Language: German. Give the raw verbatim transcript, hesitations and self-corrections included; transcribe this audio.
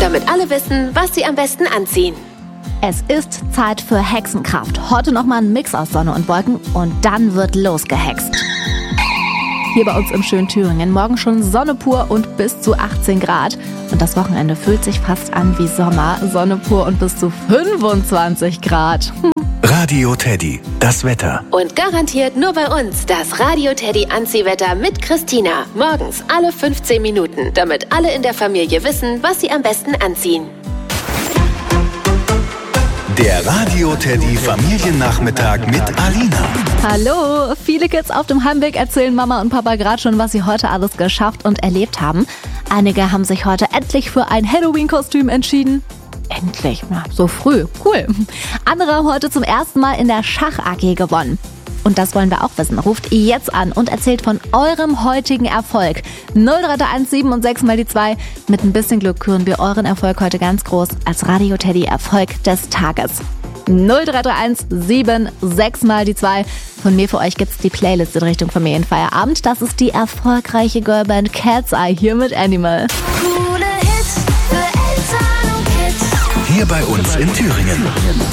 damit alle wissen, was sie am besten anziehen. Es ist Zeit für Hexenkraft. Heute nochmal ein Mix aus Sonne und Wolken und dann wird losgehext. Hier bei uns im schönen Thüringen. Morgen schon Sonne pur und bis zu achtzehn Grad. Und das Wochenende fühlt sich fast an wie Sommer. Sonne pur und bis zu fünfundzwanzig Grad. Radio Teddy, das Wetter. Und garantiert nur bei uns das Radio Teddy Anziehwetter mit Christina. Morgens alle fünfzehn Minuten, damit alle in der Familie wissen, was sie am besten anziehen. Der Radio Teddy Familiennachmittag mit Alina. Hallo, viele Kids auf dem Heimweg erzählen Mama und Papa gerade schon, was sie heute alles geschafft und erlebt haben. Einige haben sich heute endlich für ein Halloween-Kostüm entschieden. Endlich, na, so früh, cool. Andere haben heute zum ersten Mal in der Schach-A G gewonnen. Und das wollen wir auch wissen. Ruft jetzt an und erzählt von eurem heutigen Erfolg. null drei drei eins sieben und sechs mal die zwei. Mit ein bisschen Glück küren wir euren Erfolg heute ganz groß als Radio Teddy Erfolg des Tages. null drei drei eins sieben sechs mal die zwei. Von mir für euch gibt's die Playlist in Richtung Familienfeierabend. Das ist die erfolgreiche Girlband Cat's Eye hier mit Animal. Coole Hits für Eltern und Kids. Hier bei uns in Thüringen.